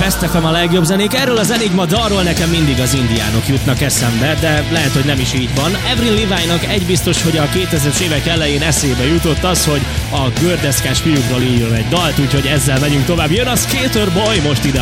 Best FM a legjobb zenék. Erről az Enigma dalról nekem mindig az indiánok jutnak eszembe, de lehet, hogy nem is így van. Avril Lavigne-nak egy biztos, hogy a 2000-es évek elején eszébe jutott az, hogy a gördeszkás fiúkról írjon egy dalt, úgyhogy ezzel megyünk tovább. Jön a Skater Boy most ide